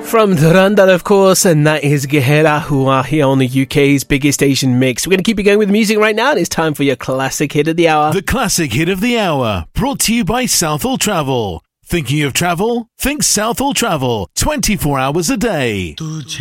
From Durandal, of course, and that is Gehera, who are here on the UK's biggest Asian mix. We're going to keep you going with music right now, and it's time for your classic hit of the hour. The classic hit of the hour, brought to you by Southall Travel. Thinking of travel? Think Southall Travel, 24 hours a day.